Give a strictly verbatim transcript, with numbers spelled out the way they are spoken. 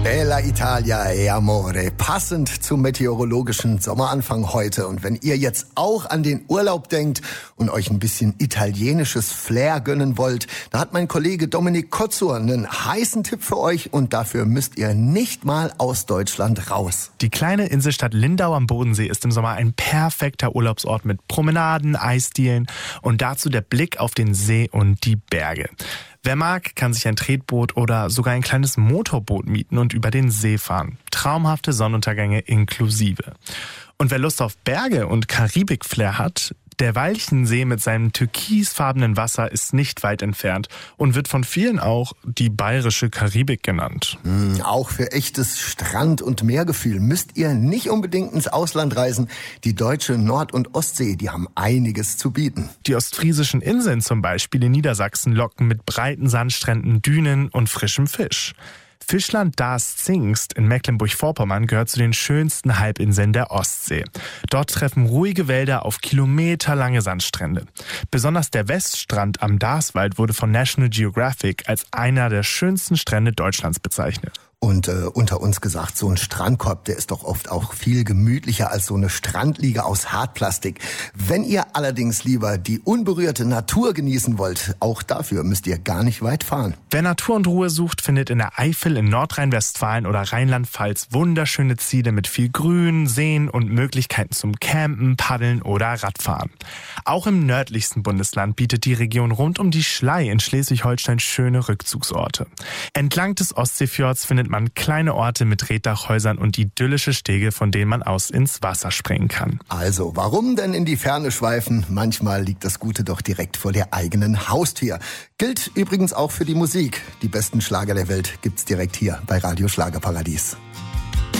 Bella Italia e Amore, passend zum meteorologischen Sommeranfang heute. Und wenn ihr jetzt auch an den Urlaub denkt und euch ein bisschen italienisches Flair gönnen wollt, da hat mein Kollege Dominik Kotzur einen heißen Tipp für euch und dafür müsst ihr nicht mal aus Deutschland raus. Die kleine Inselstadt Lindau am Bodensee ist im Sommer ein perfekter Urlaubsort mit Promenaden, Eisdielen und dazu der Blick auf den See und die Berge. Wer mag, kann sich ein Tretboot oder sogar ein kleines Motorboot mieten und über den See fahren. Traumhafte Sonnenuntergänge inklusive. Und wer Lust auf Berge und Karibik-Flair hat, der Walchensee mit seinem türkisfarbenen Wasser ist nicht weit entfernt und wird von vielen auch die bayerische Karibik genannt. Mm, auch für echtes Strand- und Meergefühl müsst ihr nicht unbedingt ins Ausland reisen. Die deutsche Nord- und Ostsee, die haben einiges zu bieten. Die ostfriesischen Inseln zum Beispiel in Niedersachsen locken mit breiten Sandstränden, Dünen und frischem Fisch. Fischland Darß-Zingst in Mecklenburg-Vorpommern gehört zu den schönsten Halbinseln der Ostsee. Dort treffen ruhige Wälder auf kilometerlange Sandstrände. Besonders der Weststrand am Darßwald wurde von National Geographic als einer der schönsten Strände Deutschlands bezeichnet. Und äh, unter uns gesagt, so ein Strandkorb, der ist doch oft auch viel gemütlicher als so eine Strandliege aus Hartplastik. Wenn ihr allerdings lieber die unberührte Natur genießen wollt, auch dafür müsst ihr gar nicht weit fahren. Wer Natur und Ruhe sucht, findet in der Eifel, in Nordrhein-Westfalen oder Rheinland-Pfalz wunderschöne Ziele mit viel Grün, Seen und Möglichkeiten zum Campen, Paddeln oder Radfahren. Auch im nördlichsten Bundesland bietet die Region rund um die Schlei in Schleswig-Holstein schöne Rückzugsorte. Entlang des Ostseefjords findet man kleine Orte mit Reetdachhäusern und idyllische Stege, von denen man aus ins Wasser springen kann. Also, warum denn in die Ferne schweifen? Manchmal liegt das Gute doch direkt vor der eigenen Haustür. Gilt übrigens auch für die Musik. Die besten Schlager der Welt gibt's direkt hier bei Radio Schlagerparadies.